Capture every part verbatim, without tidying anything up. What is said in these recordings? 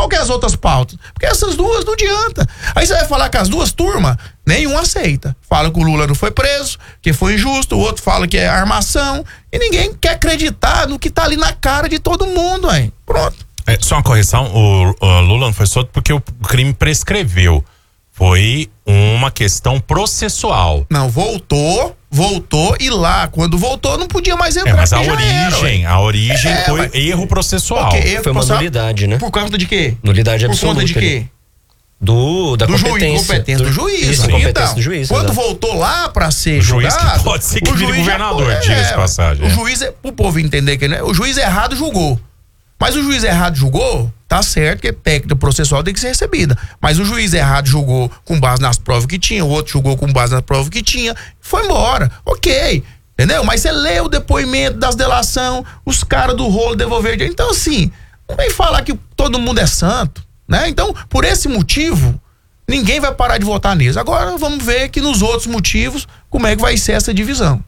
Qual que é as outras pautas? Porque essas duas não adianta. Aí você vai falar que as duas turmas, nenhum aceita. Fala que o Lula não foi preso, que foi injusto, o outro fala que é armação, e ninguém quer acreditar no que tá ali na cara de todo mundo, aí. Pronto. É, só uma correção, o, o Lula não foi solto porque o crime prescreveu. Foi uma questão processual. Não, voltou, voltou e lá, quando voltou, não podia mais entrar. É, mas a origem, era, a origem é, foi mas... erro processual. Okay, erro foi uma processual, nulidade, né? Por conta de quê? Nulidade absoluta. Por conta de quê? Do, da do competência. Juiz, competência do, do juiz. Isso, então, competência do juiz. Quando exato. voltou lá pra ser o julgado... Juiz que pode ser que vire governador, diga-se de passagem. O juiz, é, pro povo entender que né, o juiz errado julgou. Mas o juiz errado julgou, tá certo, que a técnica processual tem que ser recebida. Mas o juiz errado julgou com base nas provas que tinha, o outro julgou com base nas provas que tinha, foi embora. Ok, entendeu? Mas você lê o depoimento das delação, os caras do rolo devolver. Então, assim, não vem falar que todo mundo é santo, né? Então, por esse motivo, ninguém vai parar de votar neles. Agora, vamos ver que nos outros motivos, como é que vai ser essa divisão.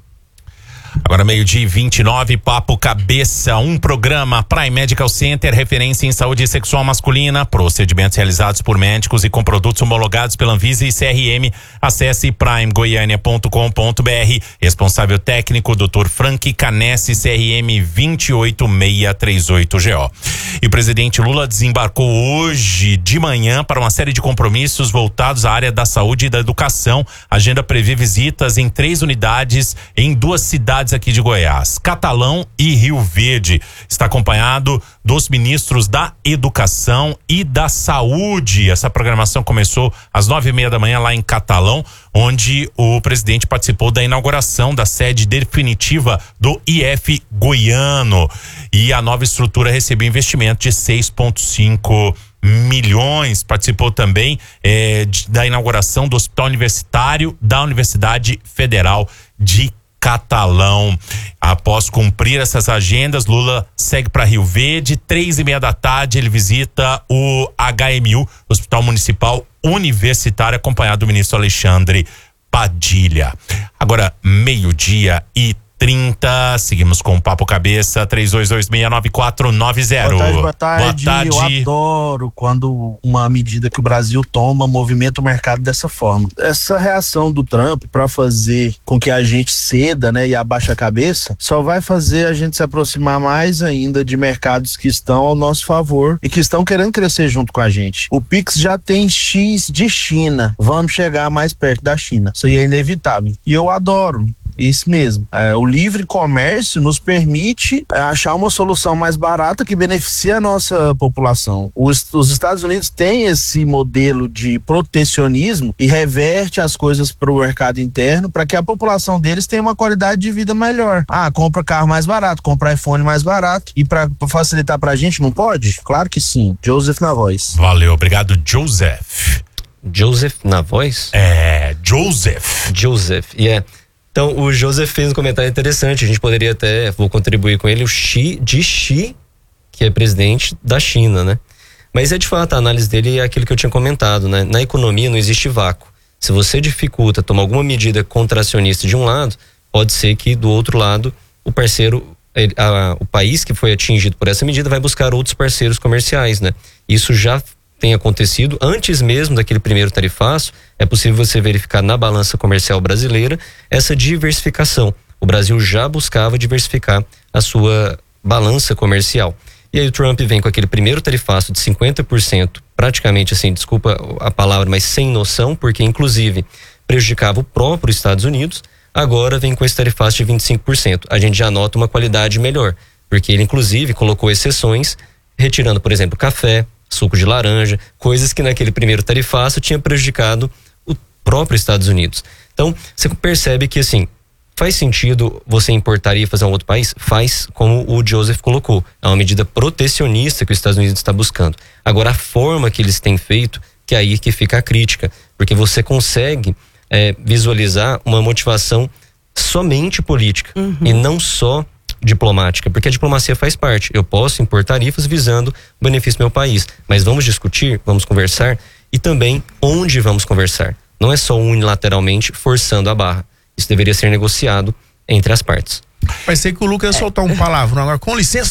Agora meio-dia e vinte e nove, Papo Cabeça, um programa Prime Medical Center, referência em saúde sexual masculina, procedimentos realizados por médicos e com produtos homologados pela Anvisa e C R M. Acesse prime goiânia ponto com ponto br. Responsável técnico, doutor Frank Canesse, C R M vinte e oito seis três oito G O. E o presidente Lula desembarcou hoje de manhã para uma série de compromissos voltados à área da saúde e da educação. A agenda prevê visitas em três unidades em duas cidades aqui de Goiás, Catalão e Rio Verde. Está acompanhado dos ministros da Educação e da Saúde. Essa programação começou às nove e meia da manhã lá em Catalão, onde o presidente participou da inauguração da sede definitiva do I F Goiano. E a nova estrutura recebeu investimento de seis vírgula cinco milhões. Participou também eh, de, da inauguração do Hospital Universitário da Universidade Federal de Catalão. Após cumprir essas agendas, Lula segue para Rio Verde. Três e meia da tarde ele visita o H M U, Hospital Municipal Universitário, acompanhado do ministro Alexandre Padilha. Agora meio-dia e trinta, seguimos com o Papo Cabeça, três dois dois seis nove quatro nove zero. Boa tarde, boa tarde. Boa tarde. Eu adoro quando uma medida que o Brasil toma movimenta o mercado dessa forma. Essa reação do Trump para fazer com que a gente ceda, né, e abaixe a cabeça, só vai fazer a gente se aproximar mais ainda de mercados que estão ao nosso favor e que estão querendo crescer junto com a gente. O Pix já tem X de China, vamos chegar mais perto da China. Isso aí é inevitável. E eu adoro. Isso mesmo. É, o livre comércio nos permite é, achar uma solução mais barata que beneficia a nossa população. Os, os Estados Unidos têm esse modelo de protecionismo e reverte as coisas para o mercado interno para que a população deles tenha uma qualidade de vida melhor. Ah, compra carro mais barato, compra iPhone mais barato. E para facilitar pra gente, não pode? Claro que sim. Joseph na voz. Valeu, obrigado, Joseph. Joseph na voz? É, Joseph. Joseph, e yeah. é. Então, o Joseph fez um comentário interessante, a gente poderia até, vou contribuir com ele, o Xi, de Xi, que é presidente da China, né? Mas é de fato, a análise dele é aquilo que eu tinha comentado, né? Na economia não existe vácuo. Se você dificulta tomar alguma medida contracionista de um lado, pode ser que do outro lado, o parceiro, ele, a, o país que foi atingido por essa medida vai buscar outros parceiros comerciais, né? Isso já tem acontecido antes mesmo daquele primeiro tarifaço. É possível você verificar na balança comercial brasileira essa diversificação. O Brasil já buscava diversificar a sua balança comercial. E aí o Trump vem com aquele primeiro tarifaço de cinquenta por cento, praticamente assim, desculpa a palavra, mas sem noção, porque inclusive prejudicava o próprio Estados Unidos. Agora vem com esse tarifaço de vinte e cinco por cento. A gente já nota uma qualidade melhor, porque ele inclusive colocou exceções, retirando, por exemplo, café, suco de laranja, coisas que naquele primeiro tarifaço tinha prejudicado o próprio Estados Unidos. Então, você percebe que assim, faz sentido você importar e fazer um outro país? Faz, como o Joseph colocou. É uma medida protecionista que os Estados Unidos está buscando. Agora, a forma que eles têm feito, que é aí que fica a crítica, porque você consegue é, visualizar uma motivação somente política, uhum, e não só diplomática, porque a diplomacia faz parte. Eu posso importar tarifas visando o benefício do meu país, mas vamos discutir, vamos conversar, e também onde vamos conversar. Não é só unilateralmente forçando a barra. Isso deveria ser negociado entre as partes. Vai ser que o Lucas ia soltar um palavrão agora, com licença.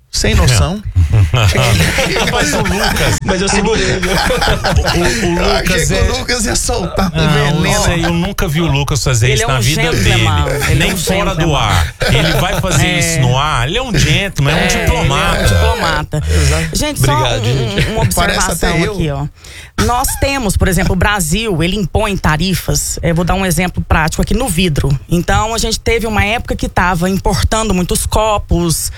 sem noção. Mas o Lucas. Mas eu segurei. O, o Eu achei Lucas que é. o Lucas ia soltar um Não, veneno. não sei, eu nunca vi o Lucas fazer Ele isso é na um vida gentleman, dele. ele é Nem um fora do gentleman. ar. Ele vai fazer É. isso no ar. Ele é um gentleman, é um diplomata. Ele é um diplomata. Gente, só Obrigado, um- gente. uma observação Parece até eu. aqui, ó. Nós temos, por exemplo, o Brasil, ele impõe tarifas. Eu vou dar um exemplo prático aqui no vidro. Então, a gente teve uma época que estava importando muitos copos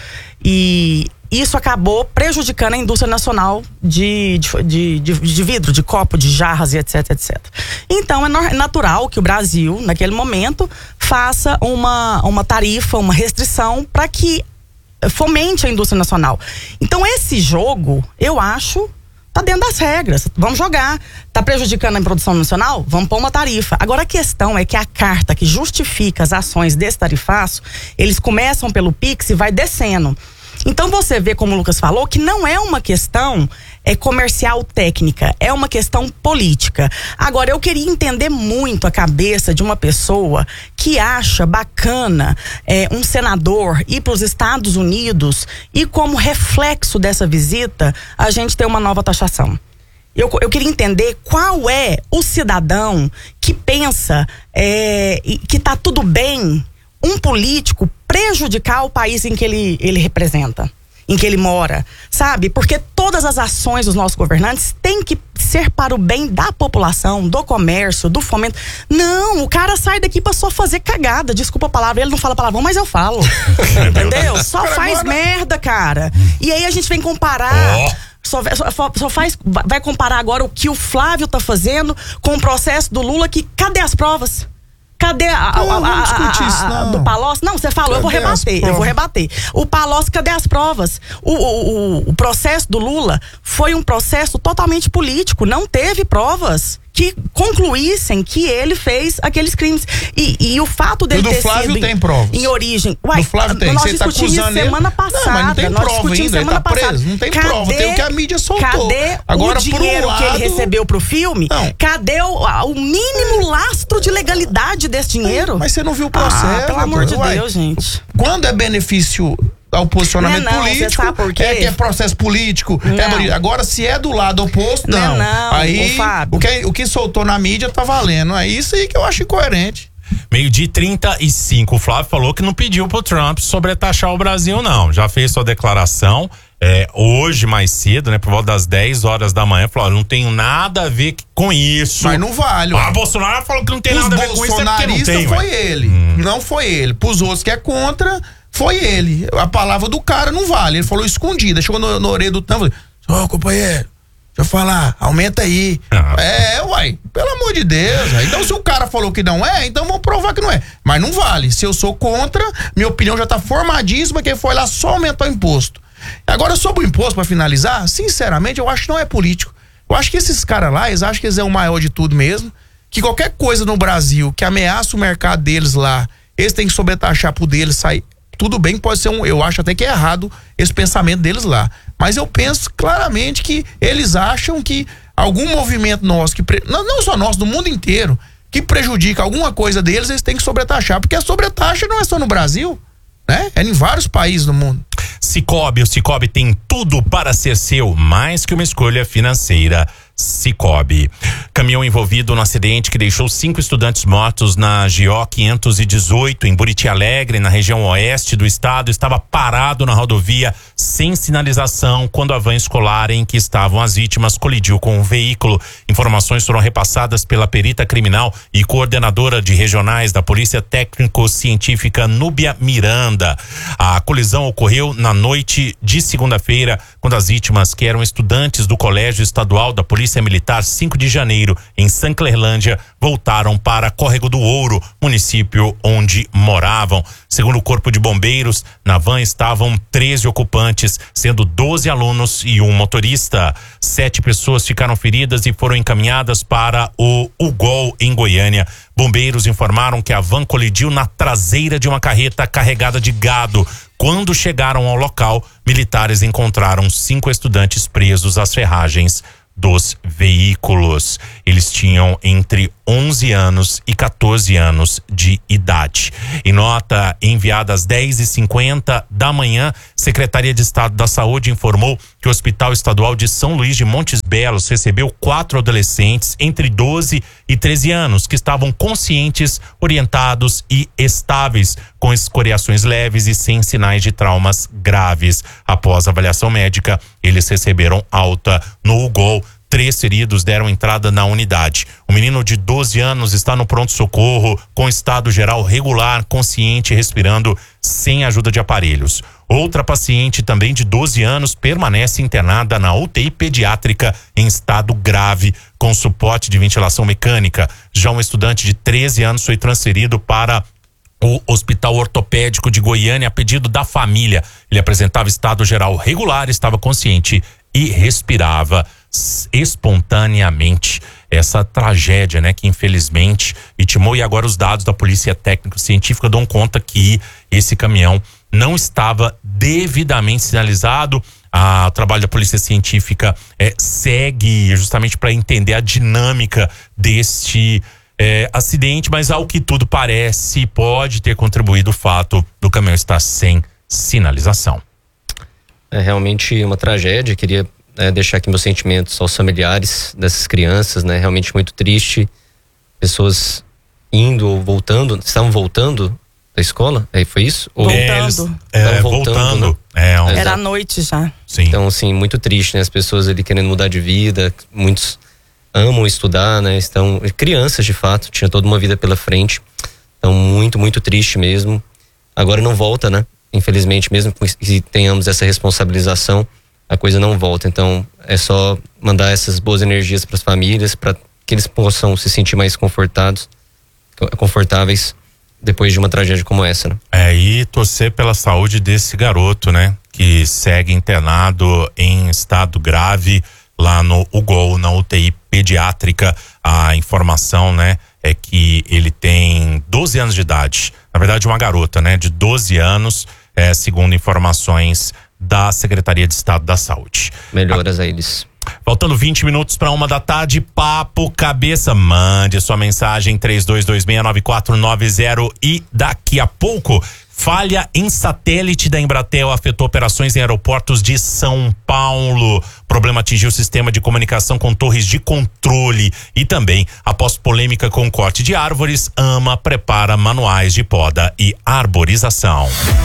e isso acabou prejudicando a indústria nacional de, de, de, de vidro, de copo, de jarras e etc, etcétera. Então, é no- natural que o Brasil, naquele momento, faça uma, uma tarifa, uma restrição para que fomente a indústria nacional. Então, esse jogo, eu acho, tá dentro das regras. Vamos jogar. Tá prejudicando a produção nacional? Vamos pôr uma tarifa. Agora, a questão é que a carta que justifica as ações desse tarifaço, eles começam pelo Pix e vai descendo. Então você vê, como o Lucas falou, que não é uma questão é, comercial técnica, é uma questão política. Agora, eu queria entender muito a cabeça de uma pessoa que acha bacana é, um senador ir para os Estados Unidos e, como reflexo dessa visita, a gente ter uma nova taxação. Eu, eu queria entender qual é o cidadão que pensa é, e- que tá tudo bem um político prejudicar o país em que ele, ele representa, em que ele mora, sabe? Porque todas as ações dos nossos governantes têm que ser para o bem da população, do comércio, do fomento. Não, o cara sai daqui pra só fazer cagada, desculpa a palavra, ele não fala palavrão, mas eu falo. Entendeu? Só faz merda, cara. E aí a gente vem comparar... Ó. Só, só, só faz, vai comparar agora o que o Flávio tá fazendo com o processo do Lula, que cadê as provas? Cadê a, a, Não, a, não a, discute a, isso, a, não. do Palocci? Não, você falou, eu vou Cadê as rebater, eu provas? vou rebater. O Palocci, cadê as provas? O, o, o, o processo do Lula foi um processo totalmente político, não teve provas que concluíssem que ele fez aqueles crimes. E, e o fato dele E o do ter Flávio sido tem em, provas. em origem... Uai, Do Flávio tem. nós Você tá discutimos isso acusando ele. semana Não, passada. mas não tem nós prova discutimos ainda, ele semana tá passada. preso, não tem prova, tem o que a mídia soltou. Cadê Agora, o por um dinheiro que ele lado- recebeu pro filme? Não. Cadê o, a- o mínimo lastro de legalidade desse dinheiro? Mas você não viu o processo? Ah, pelo amor de Uai, Deus, gente. Quando é benefício ao posicionamento Não é não, você político, sabe por quê? é que é processo político. É Não. bonito. Agora, se é do lado oposto, Não é não. não, aí, ô, Fábio. o que, o que soltou na mídia tá valendo. É isso aí que eu acho incoerente. Meio-dia e trinta e cinco. O Flávio falou que não pediu pro Trump sobretaxar o Brasil, não. Já fez sua declaração. É, hoje, mais cedo, né? Por volta das dez horas da manhã, falou: não tenho nada a ver com isso. Mas não vale. Ah, ué. Bolsonaro falou que não tem Os nada a ver com isso, é porque não bolsonaristas tem. foi ué. ele. Hum. Não foi ele. Pros outros que é contra, foi ele. A palavra do cara não vale. Ele falou escondida. Chegou no, no orelha do Trump e falou: ô, companheiro, deixa eu falar, aumenta aí. Ah. É, uai, pelo amor de Deus. Ué. Então, se o cara falou que não é, então vamos provar que não é. Mas não vale. Se eu sou contra, minha opinião já tá formadíssima, quem foi lá só aumentou o imposto. Agora, sobre o imposto, pra finalizar, sinceramente, eu acho que não é político. Eu acho que esses caras lá, eles acham que eles é o maior de tudo mesmo. Que qualquer coisa no Brasil que ameaça o mercado deles lá, eles têm que sobretaxar pro deles sair. Tudo bem que pode ser um. Eu acho até que é errado esse pensamento deles lá. Mas eu penso claramente que eles acham que algum movimento nosso, que pre, não, não só nosso, do mundo inteiro, que prejudica alguma coisa deles, eles têm que sobretaxar. Porque a sobretaxa não é só no Brasil, né? É em vários países do mundo. Cicobi, o Cicobi tem tudo para ser seu, mais que uma escolha financeira. Cicobi. Caminhão envolvido no acidente que deixou cinco estudantes mortos na G O quinhentos e dezoito, em Buriti Alegre, na região oeste do estado, estava parado na rodovia sem sinalização quando a van escolar em que estavam as vítimas colidiu com o veículo. Informações foram repassadas pela perita criminal e coordenadora de regionais da Polícia Técnico-Científica Núbia Miranda. A colisão ocorreu na noite de segunda-feira, quando as vítimas, que eram estudantes do Colégio Estadual da Polícia Militar cinco de janeiro, em Sanclerlândia, voltaram para Córrego do Ouro, município onde moravam. Segundo o Corpo de Bombeiros, na van estavam treze ocupantes, sendo doze alunos e um motorista. Sete pessoas ficaram feridas e foram encaminhadas para o Ugol, em Goiânia. Bombeiros informaram que a van colidiu na traseira de uma carreta carregada de gado. Quando chegaram ao local, militares encontraram cinco estudantes presos às ferragens dos veículos. Eles tinham entre onze anos e quatorze anos de idade. Em nota enviada às dez e cinquenta da manhã, Secretaria de Estado da Saúde informou que o Hospital Estadual de São Luís de Montes Belos recebeu quatro adolescentes entre doze e treze anos que estavam conscientes, orientados e estáveis, com escoriações leves e sem sinais de traumas graves. Após a avaliação médica, eles receberam alta no U G O L. Três feridos deram entrada na unidade. O menino de doze anos está no pronto-socorro, com estado geral regular, consciente e respirando sem ajuda de aparelhos. Outra paciente, também de doze anos, permanece internada na U T I pediátrica em estado grave, com suporte de ventilação mecânica. Já um estudante de treze anos foi transferido para o Hospital Ortopédico de Goiânia a pedido da família. Ele apresentava estado geral regular, estava consciente e respirava espontaneamente. Essa tragédia, né, que infelizmente vitimou, e agora os dados da Polícia Técnico-Científica dão conta que esse caminhão não estava devidamente sinalizado. Ah, o trabalho da Polícia Científica é, segue justamente para entender a dinâmica deste é, acidente, mas ao que tudo parece, pode ter contribuído o fato do caminhão estar sem sinalização. É realmente uma tragédia. Queria É, deixar aqui meus sentimentos aos familiares dessas crianças, né? Realmente muito triste. Pessoas indo ou voltando, estavam voltando da escola? Aí foi isso? Ou Voltando. É, voltando. voltando. Né? É, um... Era à noite já. Sim. Então, assim, muito triste, né? As pessoas ali querendo mudar de vida, muitos amam estudar, né? Estão crianças, de fato, tinha toda uma vida pela frente. Então, muito, muito triste mesmo. Agora não volta, né? Infelizmente, mesmo que tenhamos essa responsabilização, a coisa não volta. Então é só mandar essas boas energias para as famílias, para que eles possam se sentir mais confortados, confortáveis depois de uma tragédia como essa, né? É, e torcer pela saúde desse garoto, né, que segue internado em estado grave lá no U G O L, na U T I pediátrica. A informação, né, é que ele tem doze anos de idade. Na verdade, uma garota, né, de doze anos, é, segundo informações da Secretaria de Estado da Saúde. Melhoras a eles. Faltando vinte minutos para uma da tarde, Papo Cabeça. Mande sua mensagem três dois dois seis nove quatro nove zero e daqui a pouco, falha em satélite da Embratel afetou operações em aeroportos de São Paulo. Problema atingiu o sistema de comunicação com torres de controle. E também, após polêmica com corte de árvores, AMA prepara manuais de poda e arborização.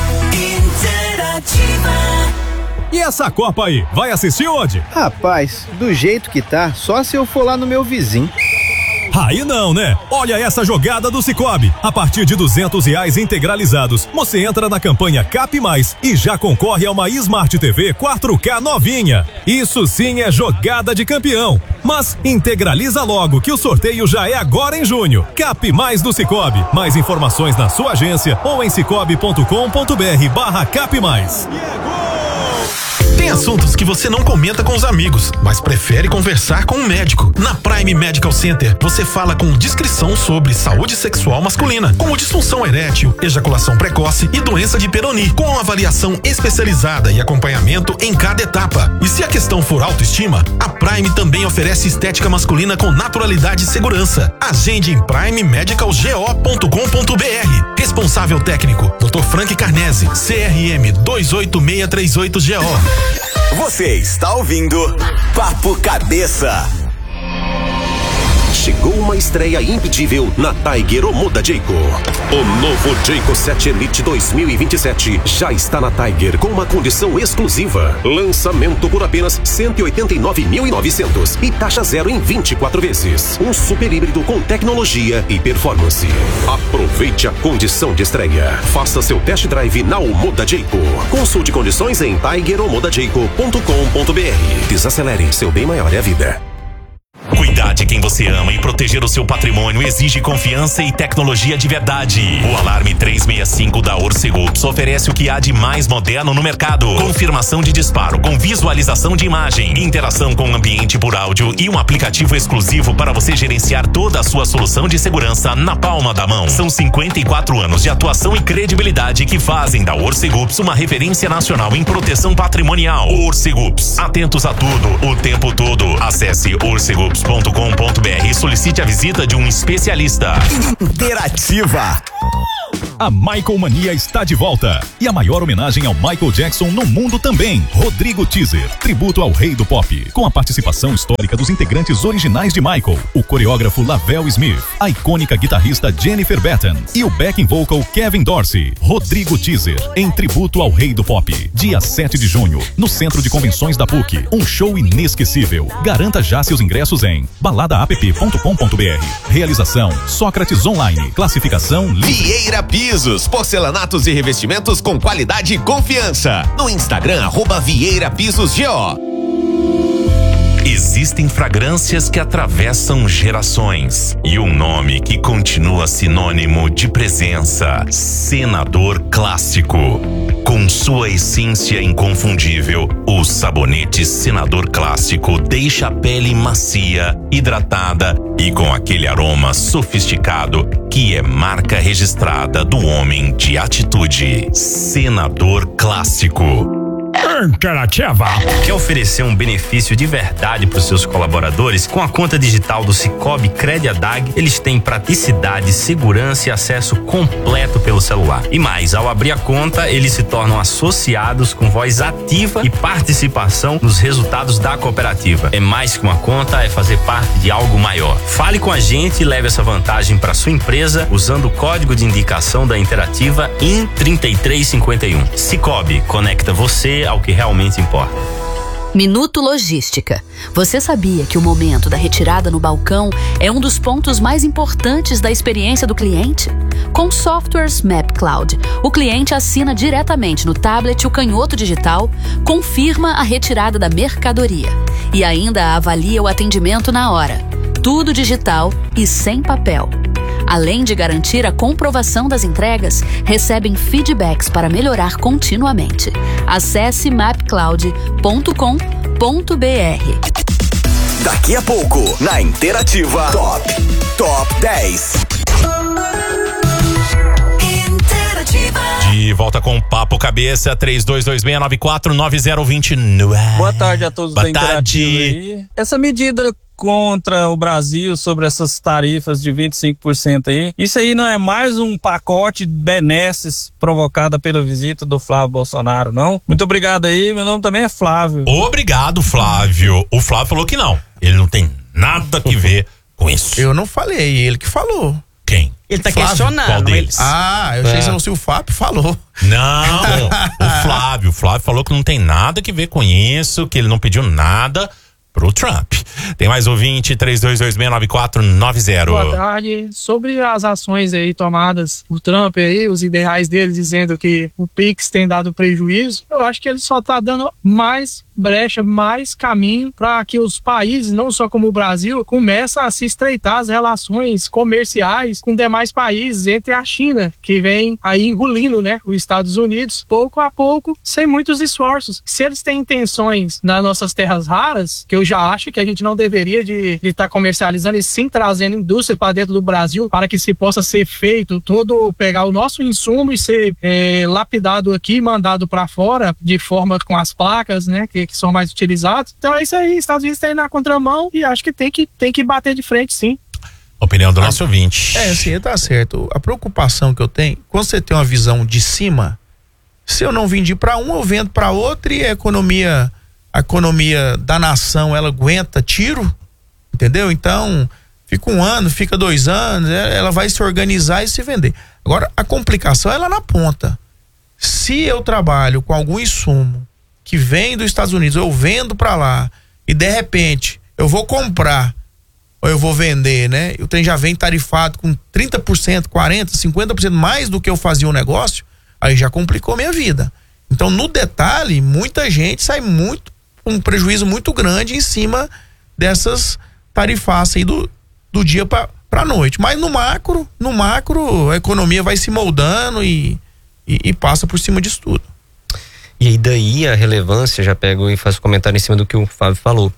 E essa Copa aí, vai assistir onde? Rapaz, do jeito que tá, só se eu for lá no meu vizinho. Aí não, né? Olha essa jogada do Sicoob. A partir de duzentos reais integralizados, você entra na campanha Cap Mais e já concorre a uma Smart T V quatro K novinha. Isso sim é jogada de campeão. Mas integraliza logo que o sorteio já é agora em junho. Cap Mais do Sicoob. Mais informações na sua agência ou em cicobi ponto com ponto br barra Cap Mais. Tem assuntos que você não comenta com os amigos, mas prefere conversar com um médico. Na Prime Medical Center, você fala com discrição sobre saúde sexual masculina, como disfunção erétil, ejaculação precoce e doença de Peyronie, com avaliação especializada e acompanhamento em cada etapa. E se a questão for autoestima, a Prime também oferece estética masculina com naturalidade e segurança. Agende em prime medical go ponto com ponto br. Responsável técnico, doutor Frank Carnese, C R M dois oito seis três oito G O. Você está ouvindo Papo Cabeça. Chegou uma estreia imperdível na Tiger Omoda Jayco. O novo Jayco sete Elite dois mil e vinte e sete já está na Tiger com uma condição exclusiva. Lançamento por apenas cento e oitenta e nove mil e novecentos e taxa zero em vinte e quatro vezes. Um super híbrido com tecnologia e performance. Aproveite a condição de estreia. Faça seu test drive na Omoda Jayco. Consulte condições em tiger omoda jayco ponto com ponto br. Desacelere, seu bem maior é a vida. Cuidar de quem você ama e proteger o seu patrimônio exige confiança e tecnologia de verdade. O Alarme trezentos e sessenta e cinco da Orcegups oferece o que há de mais moderno no mercado. Confirmação de disparo com visualização de imagem, interação com o ambiente por áudio e um aplicativo exclusivo para você gerenciar toda a sua solução de segurança na palma da mão. São cinquenta e quatro anos de atuação e credibilidade que fazem da Orcegups uma referência nacional em proteção patrimonial. Orcegups, atentos a tudo, o tempo todo. Acesse orcegups ponto com ponto br e solicite a visita de um especialista. Interativa. A Michael Mania está de volta. E a maior homenagem ao Michael Jackson no mundo também. Rodrigo Teaser, tributo ao rei do pop. Com a participação histórica dos integrantes originais de Michael, o coreógrafo Lavelle Smith, a icônica guitarrista Jennifer Batten e o backing vocal Kevin Dorsey. Rodrigo Teaser, em tributo ao rei do pop. Dia sete de junho, no Centro de Convenções da P U C. Um show inesquecível. Garanta já seus ingressos em balada app ponto com ponto br. Realização Sócrates Online. Classificação Vieira Pisos, porcelanatos e revestimentos com qualidade e confiança. No Instagram, arroba Vieira Pisos G O. Existem fragrâncias que atravessam gerações e um nome que continua sinônimo de presença: Senador Clássico. Com sua essência inconfundível, o sabonete Senador Clássico deixa a pele macia, hidratada e com aquele aroma sofisticado que é marca registrada do homem de atitude. Senador Clássico. Interativa. Quer oferecer um benefício de verdade para os seus colaboradores? Com a conta digital do Sicoob Crediadag, eles têm praticidade, segurança e acesso completo pelo celular. E mais, ao abrir a conta, eles se tornam associados com voz ativa e participação nos resultados da cooperativa. É mais que uma conta, é fazer parte de algo maior. Fale com a gente e leve essa vantagem para sua empresa usando o código de indicação da Interativa I N trinta e três cinquenta e um. Sicoob, conecta você ao que realmente importa. Minuto Logística. Você sabia que o momento da retirada no balcão é um dos pontos mais importantes da experiência do cliente? Com softwares MapCloud, o cliente assina diretamente no tablet o canhoto digital, confirma a retirada da mercadoria e ainda avalia o atendimento na hora. Tudo digital e sem papel. Além de garantir a comprovação das entregas, recebem feedbacks para melhorar continuamente. Acesse mapcloud ponto com ponto br. Daqui a pouco, na Interativa, Top, Top dez. De volta com Papo Cabeça, três dois dois seis nove quatro nove zero dois zero. Boa tarde a todos. Boa da tarde. Interativa aí. Essa medida contra o Brasil sobre essas tarifas de vinte e cinco por cento aí, isso aí não é mais um pacote de benesses provocada pela visita do Flávio Bolsonaro, não? Muito obrigado aí, meu nome também é Flávio. Obrigado, Flávio. O Flávio falou que não, ele não tem nada que ver com isso. Eu não falei, ele que falou. Quem? Ele tá Flávio? questionando. Qual deles? Ah, eu achei que se o Fábio falou. Não, o Flávio. O Flávio falou que não tem nada que ver com isso, que ele não pediu nada pro Trump. Tem mais ouvinte, três dois dois seis nove quatro nove zero. Boa tarde. Sobre as ações aí tomadas por Trump aí, os ideais dele dizendo que o Pix tem dado prejuízo, eu acho que ele só tá dando mais brecha, mais caminho para que os países, não só como o Brasil, comecem a se estreitar as relações comerciais com demais países, entre a China, que vem aí engolindo, né, os Estados Unidos, pouco a pouco, sem muitos esforços. Se eles têm intenções nas nossas terras raras, que eu já acho que a gente não deveria de estar tá comercializando e sim trazendo indústria para dentro do Brasil, para que se possa ser feito todo, pegar o nosso insumo e ser é, lapidado aqui, mandado para fora, de forma com as placas, né, que que são mais utilizados. Então é isso aí, Estados Unidos está aí na contramão e acho que tem que, tem que bater de frente, sim. Opinião do nosso ouvinte. É, assim, tá certo. A preocupação que eu tenho, quando você tem uma visão de cima, se eu não vendi para um, eu vendo para outro e a economia, a economia da nação, ela aguenta tiro, entendeu? Então, fica um ano, fica dois anos, ela vai se organizar e se vender. Agora, a complicação é lá na ponta. Se eu trabalho com algum insumo que vem dos Estados Unidos, eu vendo para lá e de repente eu vou comprar ou eu vou vender, né? O trem já vem tarifado com trinta por cento, quarenta por cento, cinquenta por cento mais do que eu fazia o negócio, aí já complicou minha vida. Então, no detalhe, muita gente sai muito um prejuízo muito grande em cima dessas tarifasse aí do, do dia para a noite. Mas no macro, no macro, a economia vai se moldando e, e, e passa por cima disso tudo. E aí daí a relevância, já pego e faço comentário em cima do que o Flávio falou.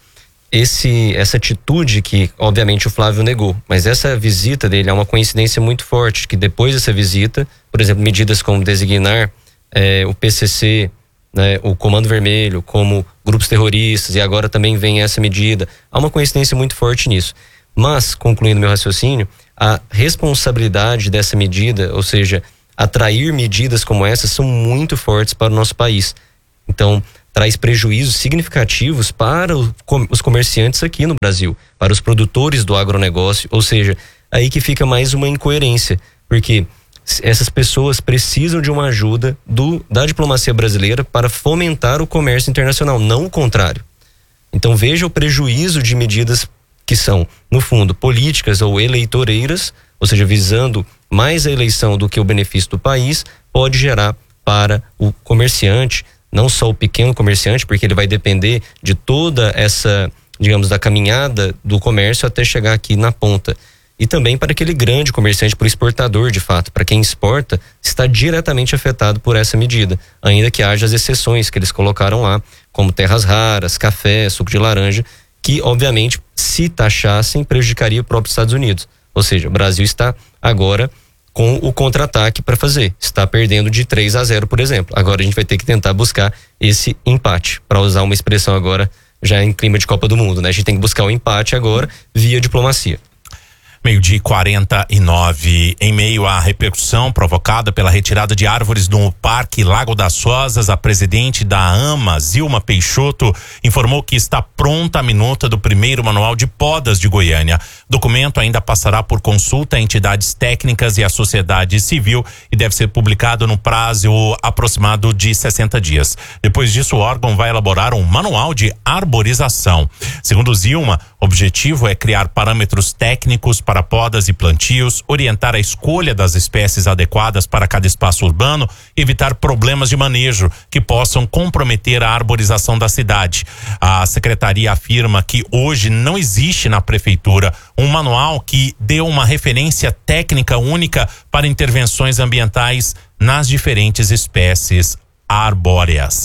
Esse, essa atitude que, obviamente, o Flávio negou, mas essa visita dele é uma coincidência muito forte, que depois dessa visita, por exemplo, medidas como designar é, o P C C, né, o Comando Vermelho, como grupos terroristas, e agora também vem essa medida. Há uma coincidência muito forte nisso. Mas, concluindo meu raciocínio, a responsabilidade dessa medida, ou seja, atrair medidas como essas, são muito fortes para o nosso país. Então, traz prejuízos significativos para os comerciantes aqui no Brasil, para os produtores do agronegócio, ou seja, aí que fica mais uma incoerência, porque essas pessoas precisam de uma ajuda do, da diplomacia brasileira para fomentar o comércio internacional, não o contrário. Então veja o prejuízo de medidas que são, no fundo, políticas ou eleitoreiras, ou seja, visando mais a eleição do que o benefício do país, pode gerar para o comerciante, não só o pequeno comerciante, porque ele vai depender de toda essa, digamos, da caminhada do comércio até chegar aqui na ponta. E também para aquele grande comerciante, para o exportador, de fato, para quem exporta, está diretamente afetado por essa medida, ainda que haja as exceções que eles colocaram lá, como terras raras, café, suco de laranja, que obviamente, se taxassem, prejudicaria o próprio Estados Unidos. Ou seja, o Brasil está agora com o contra-ataque para fazer. Está perdendo de três a zero, por exemplo. Agora a gente vai ter que tentar buscar esse empate, para usar uma expressão agora já em clima de Copa do Mundo, né? A gente tem que buscar o empate agora via diplomacia. Meio-dia e quarenta e nove, em meio à repercussão provocada pela retirada de árvores no Parque Lago das Rosas, a presidente da AMA, Zilma Peixoto, informou que está pronta a minuta do primeiro manual de podas de Goiânia. O documento ainda passará por consulta a entidades técnicas e à sociedade civil e deve ser publicado no prazo aproximado de sessenta dias. Depois disso, o órgão vai elaborar um manual de arborização. Segundo Zilma, o objetivo é criar parâmetros técnicos para podas e plantios, orientar a escolha das espécies adequadas para cada espaço urbano, evitar problemas de manejo que possam comprometer a arborização da cidade. A secretaria afirma que hoje não existe na prefeitura um manual que dê uma referência técnica única para intervenções ambientais nas diferentes espécies arbóreas.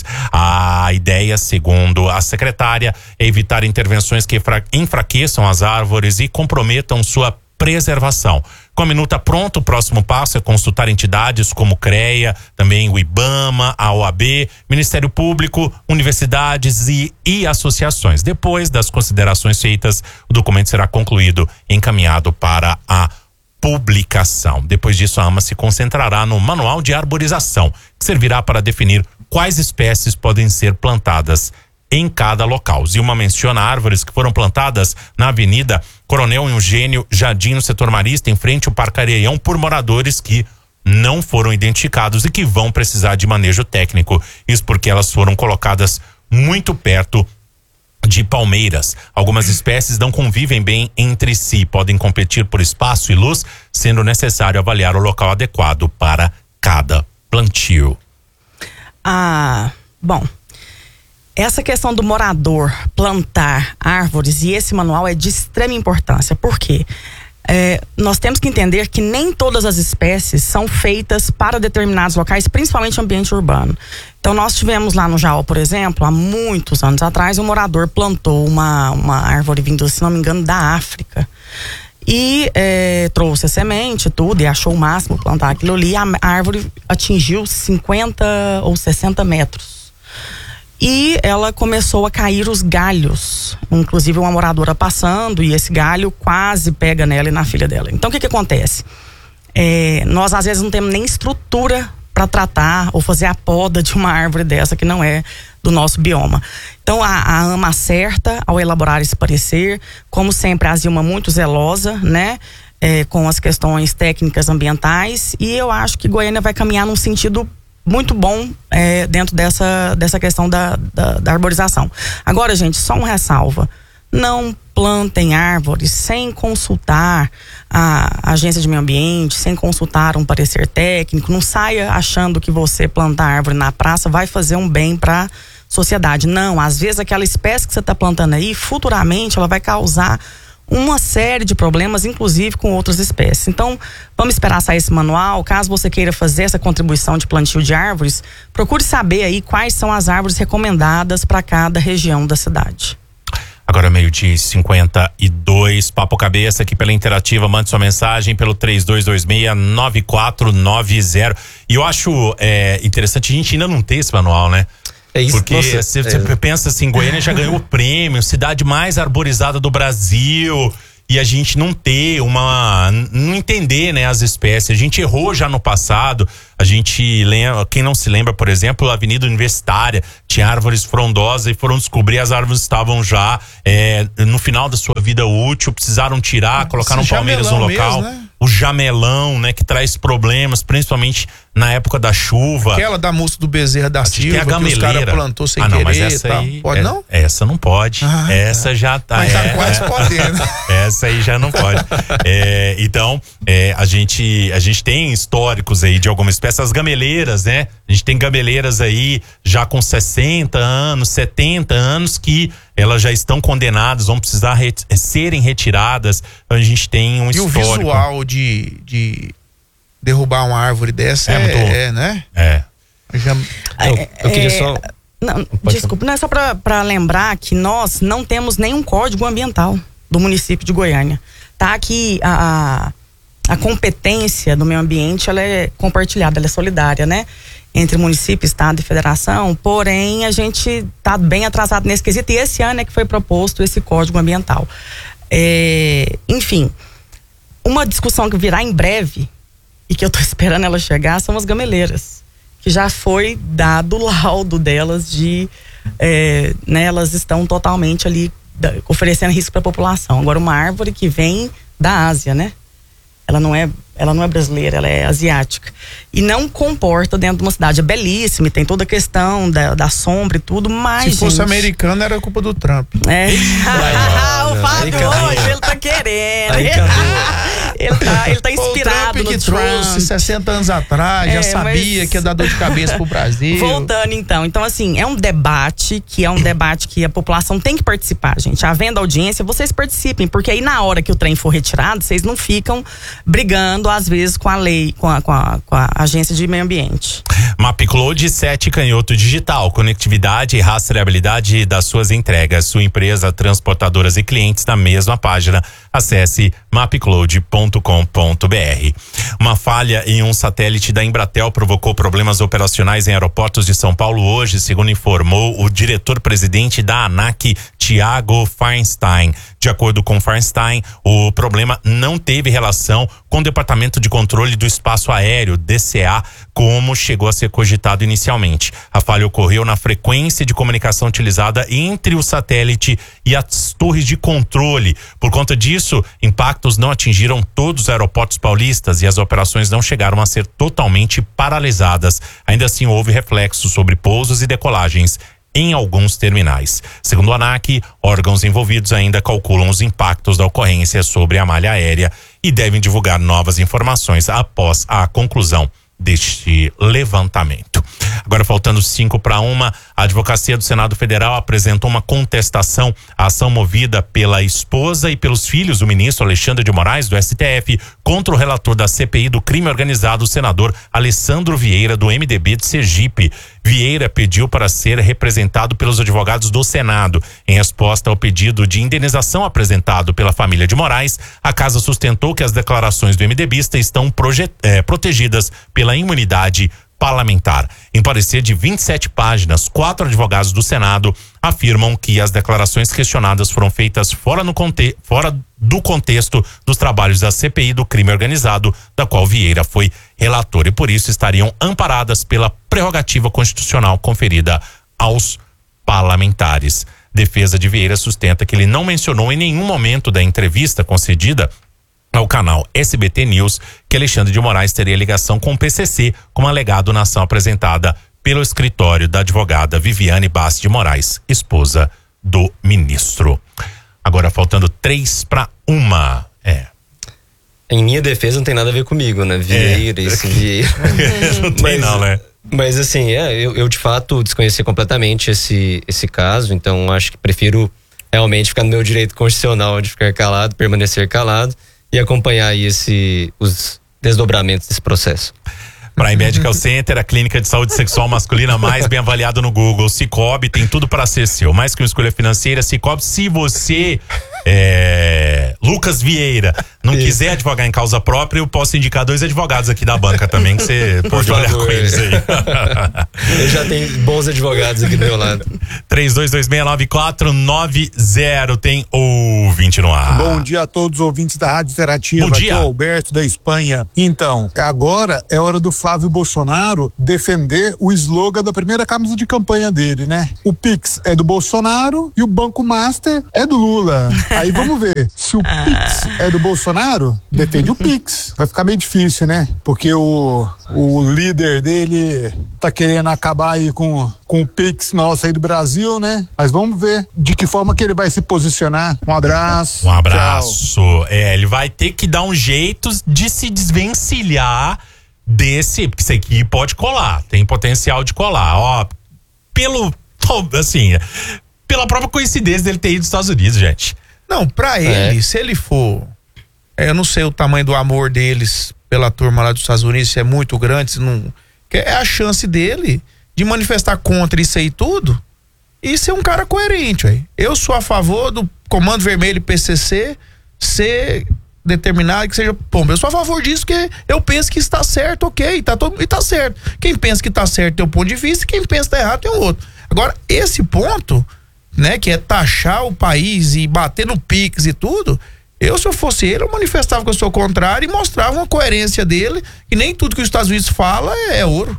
A ideia, segundo a secretária, é evitar intervenções que enfraqueçam as árvores e comprometam sua preservação. Com a minuta pronta, o próximo passo é consultar entidades como CREA, também o IBAMA, a O A B, Ministério Público, universidades e, e associações. Depois das considerações feitas, o documento será concluído e encaminhado para a publicação. Depois disso, a AMA se concentrará no manual de arborização, que servirá para definir quais espécies podem ser plantadas em cada local. Zilma menciona árvores que foram plantadas na Avenida Coronel Eugênio Jardim, no setor marista, em frente ao Parque Areião, por moradores que não foram identificados e que vão precisar de manejo técnico. Isso porque elas foram colocadas muito perto de palmeiras. Algumas espécies não convivem bem entre si, podem competir por espaço e luz, sendo necessário avaliar o local adequado para cada plantio. Ah, bom, essa questão do morador plantar árvores e esse manual é de extrema importância. Por quê? É, nós temos que entender que nem todas as espécies são feitas para determinados locais, principalmente ambiente urbano. Então nós tivemos lá no Jaú, por exemplo, há muitos anos atrás, um morador plantou uma, uma árvore vindo, se não me engano, da África. E é, trouxe a semente, tudo, e achou o máximo plantar aquilo ali. A, a árvore atingiu cinquenta ou sessenta metros. E ela começou a cair os galhos, inclusive uma moradora passando, e esse galho quase pega nela e na filha dela. Então o que que acontece? É, nós às vezes não temos nem estrutura para tratar ou fazer a poda de uma árvore dessa que não é do nosso bioma. Então a, a AMA acerta ao elaborar esse parecer, como sempre a Zilma muito zelosa, né? É, com as questões técnicas ambientais, e eu acho que Goiânia vai caminhar num sentido muito bom é, dentro dessa, dessa questão da, da, da arborização. Agora, gente, só uma ressalva. Não plantem árvores sem consultar a agência de meio ambiente, sem consultar um parecer técnico. Não saia achando que você plantar árvore na praça vai fazer um bem para a sociedade. Não, às vezes aquela espécie que você está plantando aí, futuramente ela vai causar uma série de problemas, inclusive com outras espécies. Então, vamos esperar sair esse manual. Caso você queira fazer essa contribuição de plantio de árvores, procure saber aí quais são as árvores recomendadas para cada região da cidade. Agora meio-dia e cinquenta e dois, Papo Cabeça aqui pela Interativa. Mande sua mensagem pelo três dois dois seis, nove quatro nove zero. E eu acho é, interessante, a gente ainda não ter esse manual, né? É isso. Porque você é. pensa assim, Goiânia já ganhou o prêmio, cidade mais arborizada do Brasil, e a gente não ter uma, não entender, né, as espécies. A gente errou já no passado. A gente lembra, quem não se lembra, por exemplo, a Avenida Universitária tinha árvores frondosas e foram descobrir as árvores estavam já é, no final da sua vida útil, precisaram tirar, colocaram palmeiras no local. Mesmo, né? O jamelão, né, que traz problemas, principalmente na época da chuva. Aquela da moça do Bezerra da Silva, tem a gameleira. Que os caras plantou sem ah, não, querer. Mas essa tá. aí, pode é, não? Essa não pode. Ah, essa tá. já tá. Mas tá é, quase é, podendo. Essa aí já não pode. é, então, é, a gente a gente tem históricos aí de algumas espécies, as gameleiras, né? A gente tem gameleiras aí já com sessenta anos, setenta anos que elas já estão condenadas, vão precisar re serem retiradas. Então a gente tem um e histórico. E o visual de, de derrubar uma árvore dessa é, é, muito... é né? É. Já... Eu, eu queria só... Não, desculpa, não é só para lembrar que nós não temos nenhum código ambiental do município de Goiânia. Tá? Que a, a competência do meio ambiente, ela é compartilhada, ela é solidária, né? Entre município, estado e federação, porém a gente tá bem atrasado nesse quesito e esse ano é que foi proposto esse código ambiental. É, enfim, uma discussão que virá em breve e que eu tô esperando ela chegar são as gameleiras, que já foi dado o laudo delas de, é, né, elas estão totalmente ali da, oferecendo risco para a população. Agora, uma árvore que vem da Ásia, né? Ela não é, ela não é brasileira, ela é asiática. E não comporta dentro de uma cidade. É belíssima e tem toda a questão da, da sombra e tudo, mas. Se fosse gente... americano, era culpa do Trump. É. Ah, o Fábio hoje, ele tá querendo. Ele tá, ele tá inspirado o Trump no que Trump. trouxe sessenta anos atrás, é, já sabia mas... que ia dar dor de cabeça pro Brasil. Voltando então, então assim, é um debate que é um debate que a população tem que participar, gente. Havendo audiência, vocês participem, porque aí na hora que o trem for retirado, vocês não ficam brigando às vezes com a lei, com a, com a, com a agência de meio ambiente. MapCloud sete Canhoto Digital, conectividade e rastreabilidade das suas entregas. Sua empresa, transportadoras e clientes na mesma página. Acesse mapcloud ponto com ponto br. Uma falha em um satélite da Embratel provocou problemas operacionais em aeroportos de São Paulo hoje, segundo informou o diretor-presidente da ANAC, Tiago Feinstein. De acordo com Feinstein, o problema não teve relação com o Departamento de Controle do Espaço Aéreo, D C A, como chegou a ser cogitado inicialmente. A falha ocorreu na frequência de comunicação utilizada entre o satélite e as torres de controle. Por conta disso, impactos não atingiram todos os aeroportos paulistas e as operações não chegaram a ser totalmente paralisadas. Ainda assim, houve reflexos sobre pousos e decolagens em alguns terminais. Segundo a ANAC, órgãos envolvidos ainda calculam os impactos da ocorrência sobre a malha aérea e devem divulgar novas informações após a conclusão deste levantamento. Agora, faltando cinco para uma, a Advocacia do Senado Federal apresentou uma contestação à ação movida pela esposa e pelos filhos do ministro Alexandre de Moraes, do S T F, contra o relator da C P I do crime organizado, o senador Alessandro Vieira, do M D B de Sergipe. Vieira pediu para ser representado pelos advogados do Senado. Em resposta ao pedido de indenização apresentado pela família de Moraes, a casa sustentou que as declarações do MDBista estão eh, protegidas pela imunidade parlamentar. Em parecer de vinte e sete páginas, quatro advogados do Senado afirmam que as declarações questionadas foram feitas fora, no conte fora do contexto dos trabalhos da C P I do crime organizado, da qual Vieira foi relator, e por isso estariam amparadas pela prerrogativa constitucional conferida aos parlamentares. Defesa de Vieira sustenta que ele não mencionou em nenhum momento da entrevista concedida ao canal S B T News que Alexandre de Moraes teria ligação com o P C C, como alegado na ação apresentada pelo escritório da advogada Viviane Bassi de Moraes, esposa do ministro. Agora, faltando três para uma. É. Em minha defesa não tem nada a ver comigo, né? Vieira, é. esse Vieira. Não tem mas, não, né? Mas assim, é, eu, eu de fato desconheci completamente esse, esse caso, então acho que prefiro realmente ficar no meu direito constitucional de ficar calado, permanecer calado e acompanhar aí esse, os desdobramentos desse processo. Prime Medical Center, a clínica de saúde sexual masculina mais bem avaliada no Google. Cicobi tem tudo para ser seu. Mais que uma escolha financeira, Cicobi, se você, é, Lucas Vieira, não Isso. quiser advogar em causa própria, eu posso indicar dois advogados aqui da banca também, que você pode olhar com eles aí. Eu já tenho bons advogados aqui do meu lado. três dois dois seis nove quatro nove zero, tem ouvinte no ar. Bom dia a todos os ouvintes da Rádio Interativa. Bom dia. Aqui é o Alberto da Espanha. Então, agora é hora do Flávio Bolsonaro defender o slogan da primeira camisa de campanha dele, né? O Pix é do Bolsonaro e o Banco Master é do Lula. Aí vamos ver, se o Pix é do Bolsonaro, defende o Pix. Vai ficar meio difícil, né? Porque o, o líder dele tá querendo acabar aí com, com o Pix nosso aí do Brasil, né? Mas vamos ver de que forma que ele vai se posicionar. Um abraço. Um abraço. Tchau. É, ele vai ter que dar um jeito de se desvencilhar desse, porque isso aqui pode colar, tem potencial de colar, ó, pelo, assim, pela própria coincidência dele ter ido dos Estados Unidos, gente. Não, pra ele, é. se ele for, eu não sei o tamanho do amor deles pela turma lá dos Estados Unidos, se é muito grande, se não, que é a chance dele de manifestar contra isso aí tudo e ser um cara coerente, aí. Eu sou a favor do Comando Vermelho e P C C ser determinado que seja, bom, eu sou a favor disso, porque eu penso que está certo, ok, tá todo, e tá certo. Quem pensa que tá certo tem um ponto de vista, e quem pensa que tá errado tem um outro. Agora, esse ponto, né, que é taxar o país e bater no Pix e tudo, eu, se eu fosse ele, eu manifestava que eu sou contrário e mostrava uma coerência dele, e nem tudo que os Estados Unidos fala é, é ouro.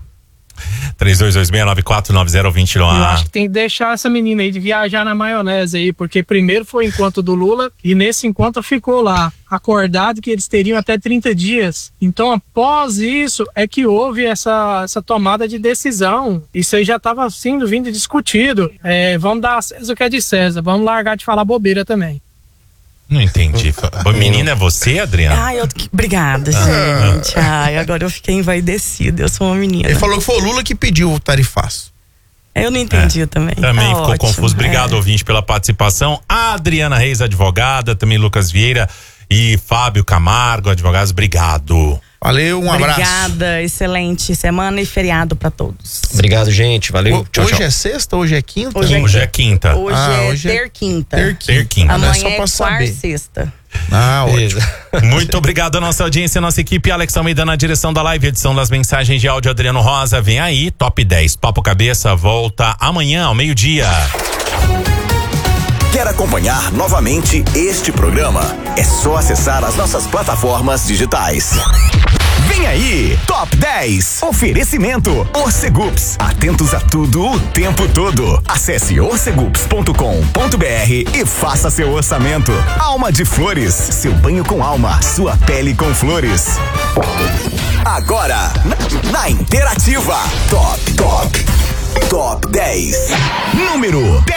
três dois dois seis nove quatro nove zero dois um. Eu acho que tem que deixar essa menina aí de viajar na maionese aí, porque primeiro foi o encontro do Lula e nesse encontro ficou lá acordado que eles teriam até trinta dias. Então, após isso, é que houve essa, essa tomada de decisão. Isso aí já estava sendo vindo discutido. É, vamos dar a César o que é de César, vamos largar de falar bobeira também. Não entendi. Menina, é você, Adriana? Ai, eu... Obrigada, gente. Ai, agora eu fiquei envaidecida. Eu sou uma menina. Ele falou que foi o Lula que pediu o tarifaço. Eu não entendi é, também. Também tá ficou ótimo, confuso. Obrigado, é. ouvinte, pela participação. A Adriana Reis, advogada, também Lucas Vieira e Fábio Camargo, advogados. Obrigado. Valeu, um abraço. Obrigada, excelente semana e feriado pra todos. Obrigado, gente, valeu. O, tchau, hoje tchau. é sexta, hoje é quinta? Hoje é, hoje é quinta. Hoje ah, é hoje ter quinta. Ter quinta. Ter quinta. Amanhã é só pra é saber. quarta sexta. Ah, ótimo. Muito obrigado à nossa audiência, nossa equipe. Alex Almeida na direção da live, edição das mensagens de áudio, Adriano Rosa. Vem aí, Top dez. Papo Cabeça volta amanhã ao meio-dia. Quer acompanhar novamente este programa? É só acessar as nossas plataformas digitais. Vem aí, Top dez. Oferecimento Orcegups. Atentos a tudo o tempo todo. Acesse orcegups ponto com ponto br e faça seu orçamento. Alma de Flores. Seu banho com alma. Sua pele com flores. Agora, na, na Interativa. Top, top, top dez. Número dez.